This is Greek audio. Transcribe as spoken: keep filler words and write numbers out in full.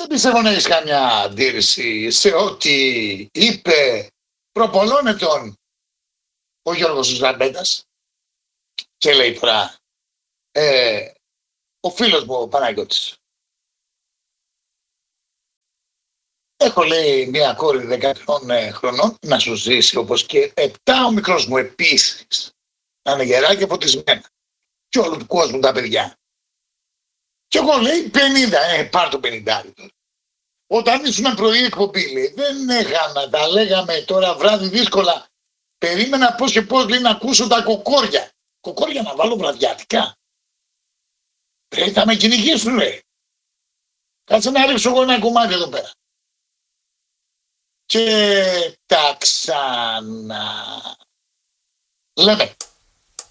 πιστεύω να έχεις καμιά αντίρρηση σε ό,τι είπε προπολών ετών ο Γιώργος Ζαμπέτας. Και λέει τώρα ε, ο φίλος μου ο Παναγιώτης. Έχω, λέει, μια κόρη δεκατρών χρονών να σου ζήσει, όπως και επτά ο μικρός μου επίσης. Να είναι γερά και φωτισμένα. Και όλου του κόσμου τα παιδιά. Και εγώ, λέει, πενήντα, ε, πάρ' το πενηντάρι τώρα. Όταν ήσουν πρωί εκπομπή, λέει, δεν έχανα, τα λέγαμε τώρα βράδυ δύσκολα. Περίμενα πώς και πώς, λέει, να ακούσω τα κοκόρια. Κοκόρια να βάλω βραδιάτικα. Πρέπει θα με κυνηγήσουν, λέει. Κάτσε να ρίξω εγώ ένα κομμάτι εδώ πέρα. Και τα ξανά λέμε.